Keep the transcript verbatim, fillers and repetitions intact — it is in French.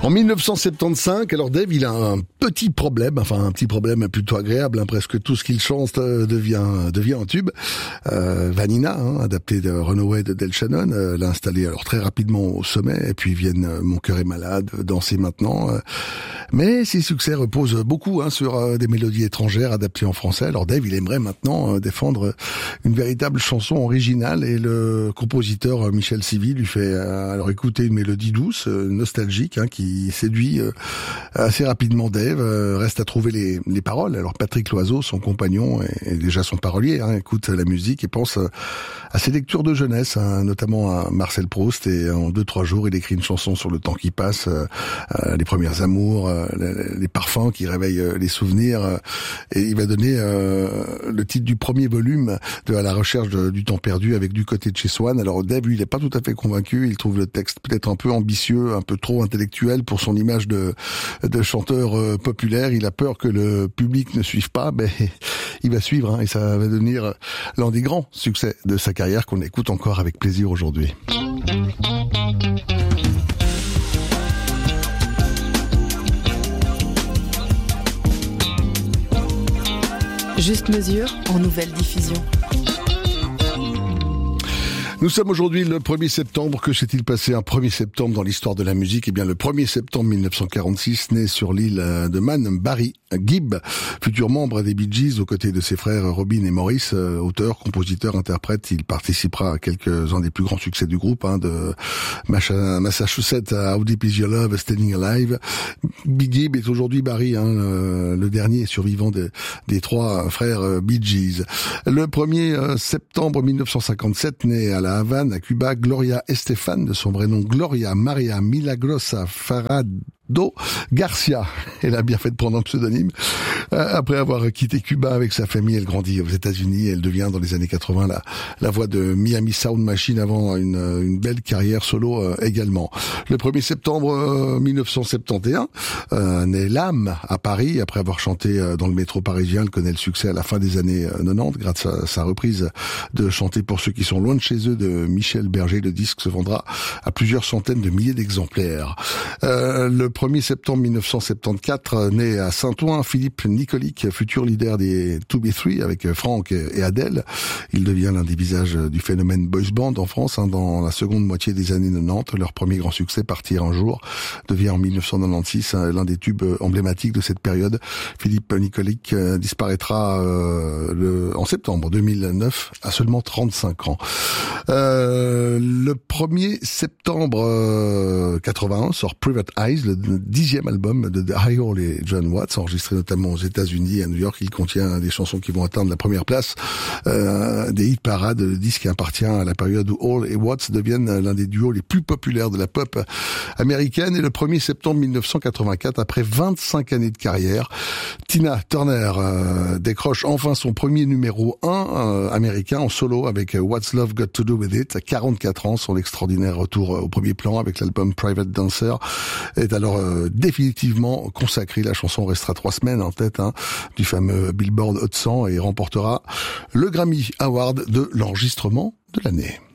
En dix-neuf cent soixante-quinze, alors Dave, il a un petit problème, enfin un petit problème plutôt agréable, hein, presque tout ce qu'il chante euh, devient devient un tube. Euh, Vanina, hein, adapté de Runaway de Del Shannon, euh, l'a installé alors très rapidement au sommet, et puis viennent euh, Mon cœur est malade, Danser maintenant. Euh, mais ses succès reposent beaucoup hein, sur euh, des mélodies étrangères adaptées en français. Alors Dave, il aimerait maintenant euh, défendre une véritable chanson originale, et le compositeur euh, Michel Civy lui fait euh, alors écouter une mélodie douce, euh, nostalgique, hein, qui Il séduit euh, assez rapidement Dave. Euh, reste à trouver les, les paroles. Alors Patrick Loiseau, son compagnon, et déjà son parolier, hein, écoute la musique et pense euh, à ses lectures de jeunesse, hein, notamment à Marcel Proust. Et en deux trois jours, il écrit une chanson sur le temps qui passe, euh, euh, les premières amours, euh, les, les parfums qui réveillent euh, les souvenirs. Euh, et il va donner euh, le titre du premier volume de À la recherche de, du temps perdu, avec Du côté de chez Swann. Alors Dave, lui, il n'est pas tout à fait convaincu. Il trouve le texte peut-être un peu ambitieux, un peu trop intellectuel pour son image de, de chanteur euh, populaire. Il a peur que le public ne suive pas, mais il va suivre, hein, et ça va devenir l'un des grands succès de sa carrière qu'on écoute encore avec plaisir aujourd'hui. Juste Mesure en nouvelle diffusion. Nous sommes aujourd'hui le premier septembre. Que s'est-il passé un premier septembre dans l'histoire de la musique? Eh bien, le premier septembre mille neuf cent quarante-six, naît sur l'île de Man, Barry Gibb, futur membre des Bee Gees, aux côtés de ses frères Robin et Maurice, auteur, compositeur, interprète. Il participera à quelques-uns des plus grands succès du groupe, hein, de Massachusetts à How Deep Is Your Love, Standing Alive. Bee Gibb est aujourd'hui Barry, hein, le dernier survivant de, des trois frères Bee Gees. Le premier septembre mille neuf cent cinquante-sept, naît à la Havane, à Cuba, Gloria Estefan, de son vrai nom Gloria Maria Milagrosa Farado Garcia. Elle a bien fait de prendre un pseudonyme. Après avoir quitté Cuba avec sa famille, elle grandit aux États-Unis. Elle devient dans les années quatre-vingts la, la voix de Miami Sound Machine, avant une, une belle carrière solo euh, également. Le premier septembre euh, mille neuf cent soixante et onze, euh, naît L'Âme à Paris. Après avoir chanté euh, dans le métro parisien, elle connaît le succès à la fin des années euh, quatre-vingt-dix grâce à sa reprise de Chanter pour ceux qui sont loin de chez eux de Michel Berger. Le disque se vendra à plusieurs centaines de milliers d'exemplaires. Euh, le premier septembre mille neuf cent soixante-quatorze, naît à Saint-Ouen Philippe Nicolic, futur leader des deux B trois avec Franck et Adèle. Il devient l'un des visages du phénomène boys band en France, hein, dans la seconde moitié des années quatre-vingt-dix. Leur premier grand succès, Partir un jour, devient en mille neuf cent quatre-vingt-seize hein, l'un des tubes emblématiques de cette période. Philippe Nicolic euh, disparaîtra euh, le, en septembre deux mille neuf à seulement trente-cinq ans. Euh, le premier septembre euh, quatre-vingt-onze sort Private Eyes, le dixième album de The High Hall et John Watts, enregistré notamment aux États-Unis et à New York. Il contient des chansons qui vont atteindre la première place euh, des hit parades. Le disque appartient à la période où Hall et Watts deviennent l'un des duos les plus populaires de la pop américaine. Et le premier septembre mille neuf cent quatre-vingt-quatre, après vingt-cinq années de carrière, Tina Turner euh, décroche enfin son premier numéro un euh, américain en solo avec What's Love Got to Do With It. À quarante-quatre ans, son extraordinaire retour au premier plan avec l'album Private Dancer est alors euh, définitivement consacré. La chanson restera trois semaines en tête hein, du fameux Billboard Hot cent et remportera le Grammy Award de l'enregistrement de l'année.